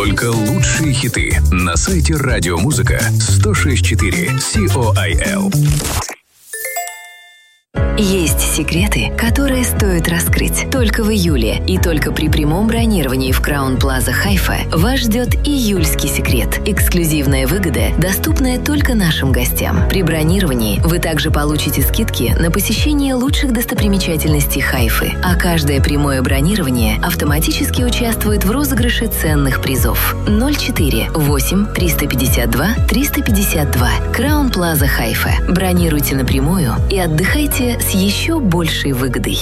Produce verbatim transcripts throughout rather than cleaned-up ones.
Только лучшие хиты на сайте Радиомузыка сто шесть четыре Сиол. Есть секреты, которые стоит раскрыть. Только в июле и только при прямом бронировании в Краун Плаза Хайфа вас ждет июльский секрет. Эксклюзивная выгода, доступная только нашим гостям. При бронировании вы также получите скидки на посещение лучших достопримечательностей Хайфы, а каждое прямое бронирование автоматически участвует в розыгрыше ценных призов. ноль четыре восемь триста пятьдесят два триста пятьдесят два. Краун Плаза Хайфа. Бронируйте напрямую и отдыхайте с еще большей выгодой.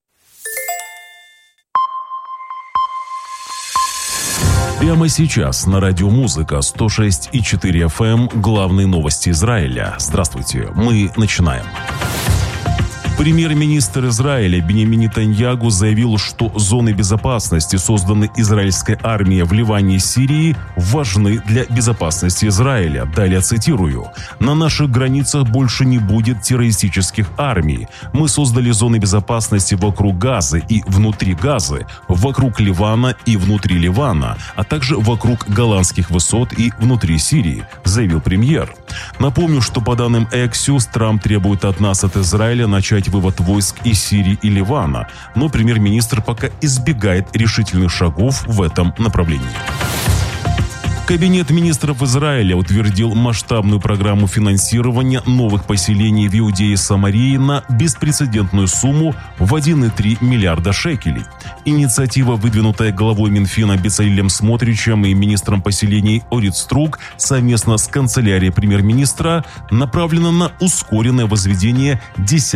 Прямо сейчас на Радиомузыка сто шесть и четыре эф эм главные новости Израиля. Здравствуйте, мы начинаем. Премьер-министр Израиля Биньямин Нетаньяху заявил, что зоны безопасности, созданные израильской армией в Ливане и Сирии, важны для безопасности Израиля. Далее цитирую. «На наших границах больше не будет террористических армий. Мы создали зоны безопасности вокруг Газы и внутри Газы, вокруг Ливана и внутри Ливана, а также вокруг Голландских высот и внутри Сирии», заявил премьер. Напомню, что по данным Axios, Трамп требует от нас, от Израиля, начать вывод войск из Сирии и Ливана, но премьер-министр пока избегает решительных шагов в этом направлении. Кабинет министров Израиля утвердил масштабную программу финансирования новых поселений в Иудее и Самарии на беспрецедентную сумму в один целых три миллиарда шекелей. Инициатива, выдвинутая главой Минфина Бецалелем Смотричем и министром поселений Орит Струк совместно с канцелярией премьер-министра, направлена на ускоренное возведение десятков